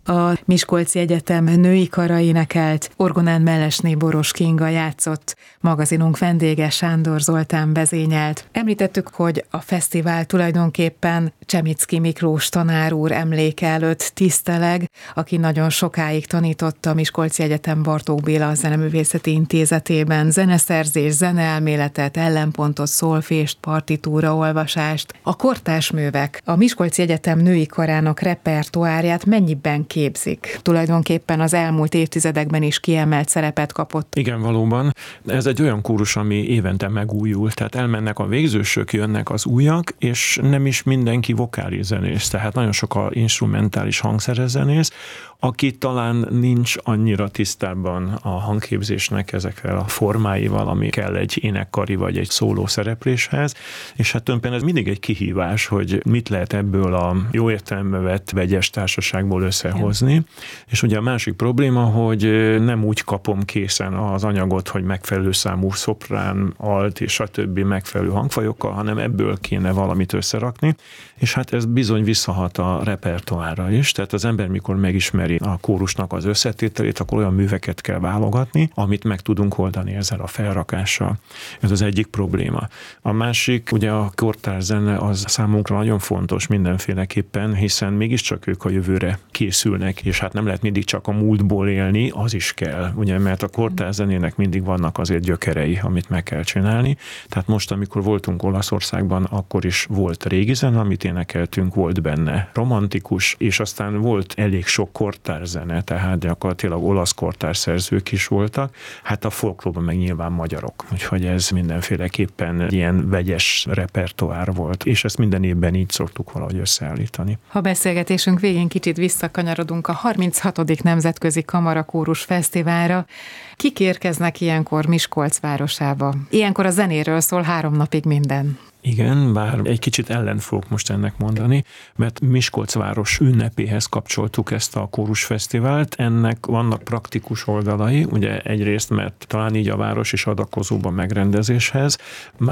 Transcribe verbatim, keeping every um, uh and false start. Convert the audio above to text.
A Miskolci Egyetem női kara énekelt, orgonán Mellesné Boros Kinga játszott, magazinunk vendége Sándor Zoltán vezényelt. Említettük, hogy a fesztivál tulajdonképpen Csemicki Miklós tanár úr emléke előtt tiszteleg, aki nagyon sokáig tanította a Miskolci Egyetem Bartók Béla Zeneművészeti Intézetében zeneszerzés, zeneelméletet, ellenpontot, szolfést, partitúraolvasást. A kortárs művek, a Miskolci Egyetem női karának repertoárját mennyiben képzik? Tulajdonképpen az elmúlt évtizedekben is kiemelt szerepet kapott. Igen, valóban. Ez egy olyan kórus, ami évente megújul, tehát elmennek a végzősök, jönnek az újak, és nem is mindenki vokális zenész, tehát nagyon sok a instrumentális hangszeres zenész, aki talán nincs annyira tisztában a hangképzésnek ezekkel a formáival, ami kell egy énekkari vagy egy szóló szerepléshez, és hát tulajdonképpen ez mindig egy kihívás, hogy mit lehet ebből a jó értelembe vett vegyes társaságból összehozni. Igen. És ugye a másik probléma, hogy nem úgy kapom készen az anyagot, hogy megfelelő számú szoprán, alt és a többi megfelelő hangfajokkal, hanem ebből kéne valamit összerakni, és hát ez bizony visszahat a repertoárra is, tehát az ember mikor megismeri a kórusnak az összetételét, akkor olyan műveket kell válogatni, amit meg tudunk oldani ezzel a felrakással. Ez az egyik probléma. A másik, ugye a kortárs zene az számunkra nagyon fontos mindenféleképpen, hiszen mégiscsak ők a jövőre készülnek, és hát nem lehet mindig csak a múltból élni, az is kell, ugye, mert a kortárs zenének mindig vannak azért gyökerei, amit meg kell csinálni. Tehát most, amikor voltunk Olaszországban, akkor is volt régi zene, amit énekeltünk, volt benne romantikus, és aztán volt elég sok kortárs-zene, tehát gyakorlatilag olasz kortárs szerzők is voltak, hát a folklórban meg nyilván magyarok, úgyhogy ez mindenféleképpen ilyen vegyes repertoár volt, és ezt minden évben így szoktuk valahogy összeállítani. Ha beszélgetésünk végén kicsit visszakanyarodunk a harminchatodik Nemzetközi Kamarakórus Fesztiválra, kik érkeznek ilyenkor Miskolc városába? Ilyenkor a zenéről szól három napig minden. Igen, bár egy kicsit ellen fogok most ennek mondani, mert Miskolc város ünnepéhez kapcsoltuk ezt a kórusfesztivált. Ennek vannak praktikus oldalai, ugye egyrészt, mert talán így a város is adakozóban megrendezéshez,